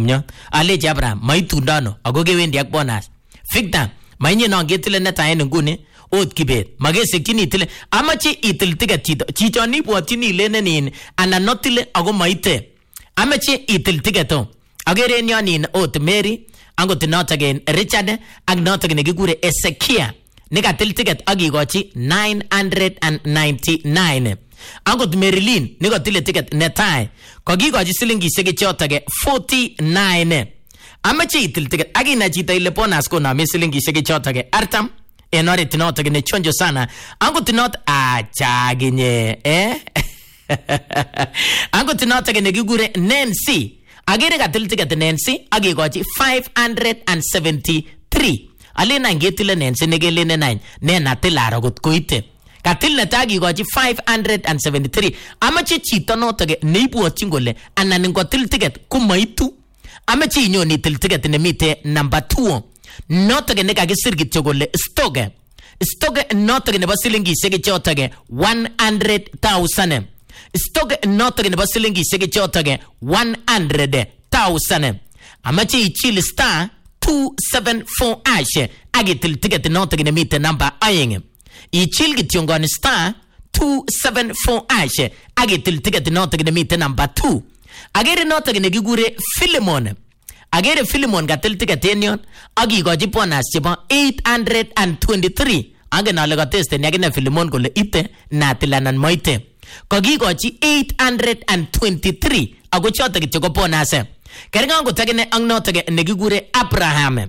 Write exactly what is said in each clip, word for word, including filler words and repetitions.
komnyo. Alechi Abraham maitundano ago kewendi ak bonus. Victor mainye non ketile netai en nguni ot Kibet magesekchini itile amache itil ticket chito chichon ibwotyini ilenenin anan notile ago maite amache itil ticket o agere en yonin ot Mary angot notok en Richard ak notok nekikure Ezekia nekatil ticket akikochi nine hundred ninety-nine. Angot Marilyn nekatile ticket netai kokikochi silingishek chotok forty-nine. Amache itil ticket akina chito ile bonus koname silingishek chotok artam en oret notok ne chonjo sana. Angot not achaginye eh angot notok nekikure Nancy agere katil ticket Nancy akikochi five hundred seventy-three. Alena ngetile Nancy negelene nine nena tilara got koite katil netai akikochi five hundred seventy-three. Amache chito notok neibwotyin kole anan ngotil ticket komaitu amache inyon itil ticket nemite number two notok nekakisir kityo kole stock stock notok nebo silingishek chotok one hundred thousand stock notok nebo silingishek chotok one hundred thousand. Amache ichil star two seventy-four hash akitil ticket notok nemite number aeng. Ichil kityo ngon star two seventy-four hash akitil ticket notok nemite number two. Agere notok nekikure Philemon agere Philemon katil ticket en yon akikochi bonus chebo eight hundred twenty-three. Angen ale katesten yakine Philemon kole ite natil anan moite kokikochi eight hundred twenty-three ako chotok kityo ko bonus. Kerga angot akine ang notok nekikure Abraham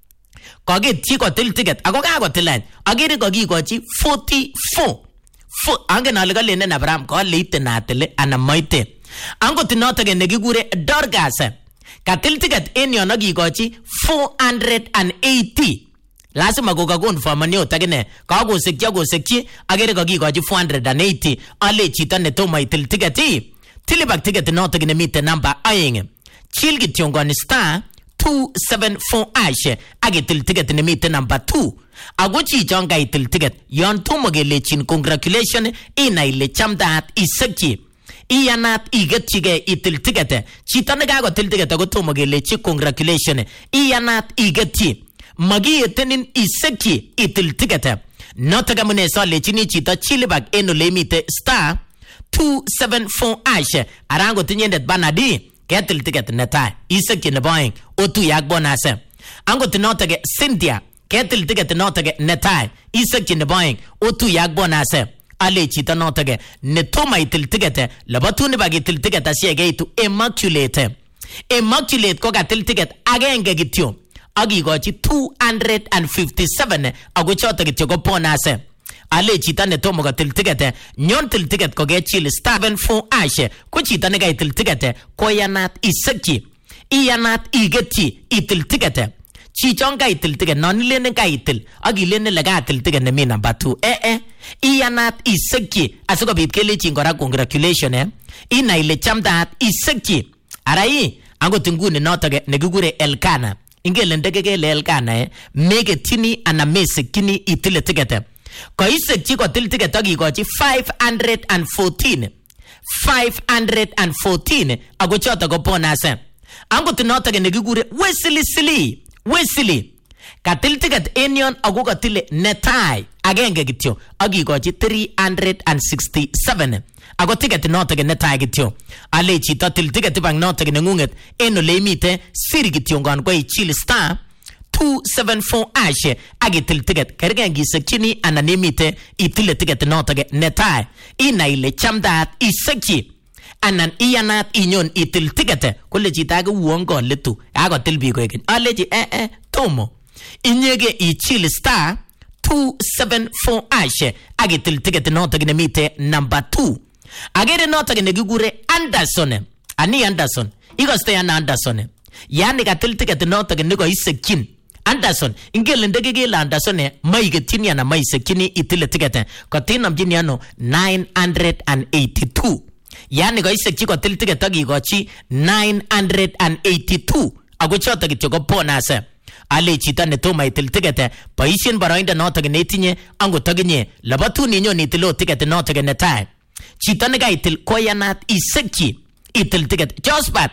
kokityi kotil ticket ako kakotilan agere kokikochi forty-four. Angen ale kalenen Abraham kole ite natil anan moite. Angot notok nekikure Dorcas katil ticket en yon akikochi four hundred eighty. Lazima kokakonfirmani ot akine kakosekchi akosekchi agere kakikochi four hundred eighty. Ale chito netomo itil ticket ii tilibak ticket notok nemite number aeng. Chil kityo ngon star two seventy-four hash akitil ticket nemite number two. Ako chichon kaitil ticket yon tomo kelechin congratulations inai ile chamdaat isekchi iyanat igetchige itil ticket. Chito nekakotil ticket ako tomo kelechi congratulations iyanat igetchi magietenin isekchi itil ticket. Notok amune solechini chito chilibak en ole imite star two seventy-four hash arango tinyendet banadi ketil ticket netai isekchi nebo aeng otuyak bonus. Angot notok Cynthia ketil ticket notok netai isekchi nebo aeng otuyak bonus. Ale chito notok netoma itil ticket labatu nebak itil ticket asiegeitu Immaculate. Immaculate ko katil ticket agenge kityo akikochi two hundred fifty-seven ako chotok kityo ko bonus. Ale chito netomo katil ticket nyon til ticket ko kechil star seven four hash ko chito nekaitil ticket koyanat isekchi iyanat igetchi itil ticket. Chichon kaitil ticket non ilene kaitil akilene lekatil ticket nemi number two eh eh iyanat isekchi asikobit kelechin kora congratulations eh ina ile chamdaat isekchi arai angot nguni notok nekikure Elkana ingele ndeke kele Elkana eh megetini ana mesekini itile ticket ko isekchi kotil ticket akikochi five hundred fourteen five hundred fourteen ako chotok ko bonus. Angot notok nekikure Wesley Sili Wesley katil ticket en yon ako katile netai agenge kityo akikochi three hundred sixty-seven ako ticket notok netai kityo. Ale chito til ticket bang notok nengunget en ole imite siri kityo ngon ko ichil star two seventy-four hash akitil ticket kerge ngisekchini anan imite itile ticket notok netai ina ile chamdaat isekchi anan iyanat inyon itil ticket kole chito age uongo letu akotil biko egen aleji eh eh tomo inyege ichil star two seventy-four hash akitil ticket notok nemite number two. Agere notok nekikure Anderson ani Anderson ikoste yana Anderson yani katil ticket notok neko isekchin Anderson ingele ndege gele Anderson maigetini ana maisekchini itile ticket kotinamjini ano nine hundred eighty-two. Yani ko isekchi kotil ticket akikochi nine hundred eighty-two ako chotok kityo ko bonus. Ale chito netoma itil ticket boisien boroindo notok netinye angot akinye labatu ninyo itilo ticket notok netai chito nekaitil koyanat isekchi itil ticket. Josephat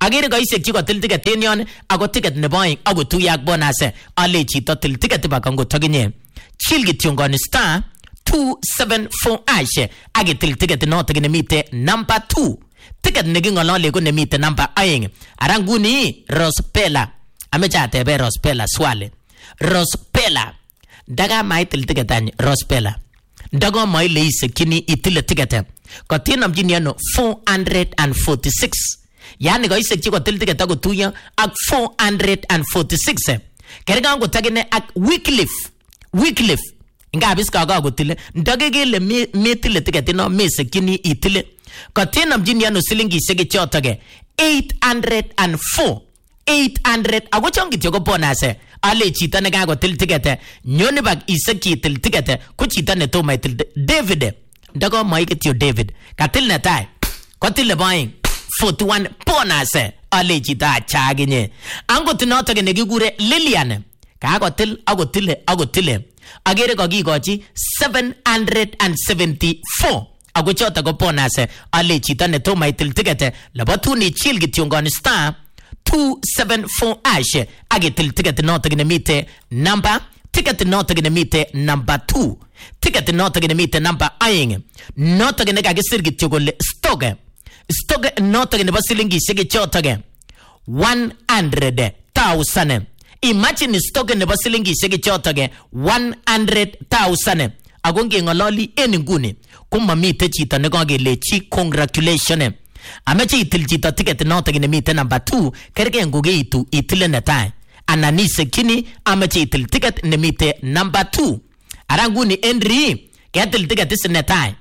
agere kaisek chiko til ticket en yon ako ticket nebo oeng ako tuyak bonus ale chito til ticket ba kango taginye chill kityongoni star two seven four ash age til ticket no tagine mite number two ticket negingolole ko nemite number oeng aranguni Rospela amecha tebe Rospela swale Rospela daga mai til ticket an Rospela daga mai leise kini itile ticket ko tinam jiniano four hundred forty-six yani ko isek chiko til ticket ako tuya ak four hundred forty-six kerga ngo tagine ak Wycliffe Wycliffe nga biska ga go tile ndagegele me tile ticket no mese kini itile ko tinam jiniano silingi sege chotage eight hundred four eight hundred ago chongi tigo bonase ale chita ne ga go til ticket nyone bag iseki til ticket ko chita ne to mai til David dago mai ketio David katil na tai ko til buying forty-one bonase ale chita chaginye ango tinoto ne gigure Lilian ka go til ago tile ago tile agere ko gigochi seven hundred seventy-four ago chota go bonase ale chita ne to mai til ticket labatu ni chill gityongoni star two seven four ash age til ticket no tagine mite number ticket no tagine mite number two ticket no tagine mite number aing no tagine ga gisirgi togole stock stock no tagine basilingi sege chotage one hundred thousand imagine stock ne basilingi sege chotage one hundred thousand agonge ngololi eninguni kuma mite chita ne goge lechi congratulations ameche itil chito ticket no tagine mite number two kerge nguge itu itile netai ananise kini ameche itil ticket ne mite number two aranguni Henry ketil ticket is netai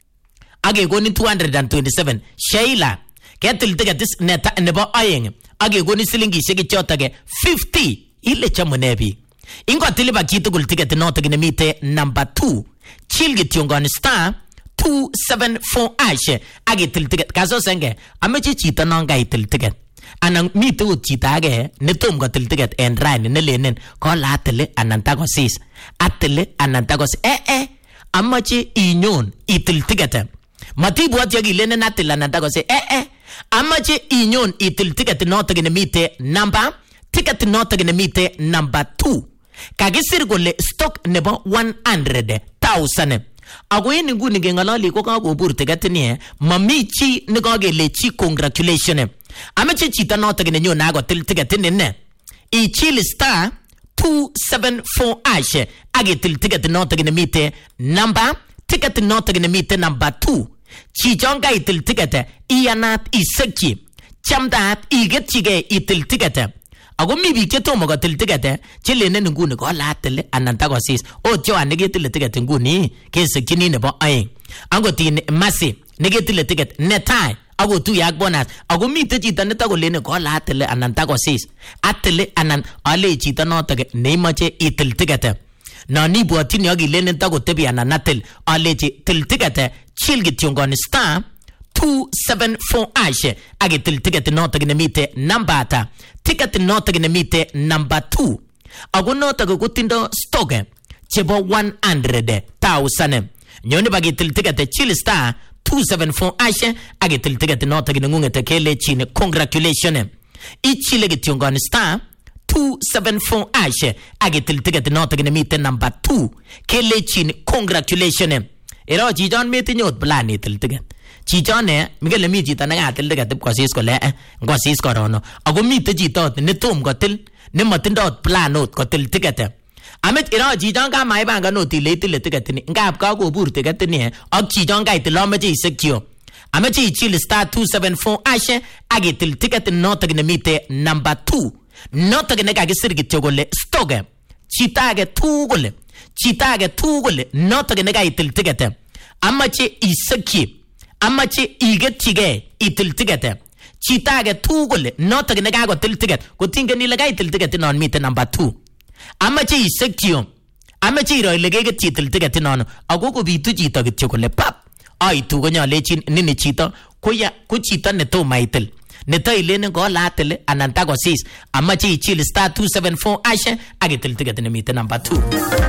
age goni two hundred twenty-seven Sheila ketil ticket is netai nebo aeng age goni silingi shege chotage fifty ile chamunebi ingo tiliba kitu gul ticket no tagine mite number two chilgi tiongoni star two seven four ash age til ticket kaso senge amechi chita nonga itil ticket anang mitu chita age netom go til ticket en rain ne lenen ko latele anantago sis atele anantago eh eh amachi inyon itil ticket matibu atya lenen atele anantago se eh eh amachi inyon itil ticket no tagine mite number ticket no tagine mite number two kagisir gole stock nebo one hundred thousand ago yin nguni ngalali ko ka go burte gatini mamichi ne go ge lechi congratulations amechi chita no tagine nyo na go til ticket ne e chill star two seven four ash age til ticket no tagine mite number ticket no tagine mite number two chi jonga itil ticket ianat iseki chamdat igechige itil ticket ago mi bi keto mo gatil ticket chile ne nguni ko latele anantago sis o jo anegetil ticket nguni kese kini ne bo ai ango tin masi negetil ticket netai ago tu yak bonus ago mi te chita ne tago lene ko latele anantago sis atele anan ale chita no tage ne mache itil ticket na ni bo tin yogi lene tago tebi ananatel ale til ticket chilgi tiongoni star two seven four ash age til ticket no tagine mite number ta ticket no tagine mite number two ago no tago gutindo stock chebo one hundred thousand nyoni bagi til ticket chill star two seven four ash age til ticket no tagine ngungete kele chine congratulations ichile gityongoni star two seven four ash age til ticket no tagine mite number two kele chine congratulations ero chi jon meti nyot plan itil ticket chi jone migele mi chita na gatil ticket ko sis ko le ko sis ko rono ago mi te chito ne tom ko til ne matindo plan not ko til ticket amet ero chi jon ka mai banga no til til ticket ni ngap ka go bur ticket ni ak chi jon ga itil ma chi sekio amet chi chill star two seven four ash age til ticket no tagne mite number two no tagne ka gisir gityo gole stock chita ge tu gole chita ge tu gole no tagne ka itil ticket amache iseki amache igechige itil ticket chita ge tu gole no tagne ka go til ticket ko tinga ni laga itil ticket non mite number two amache iseki amache ro lege ge itil ticket non agogo bitu chita ge gole pap ai tu go nyale chin nini chita ko ya ko chita ne to maitel ne to ile ne go latele anantago sis amache chill star two seven four ash age til ticket ne mite number two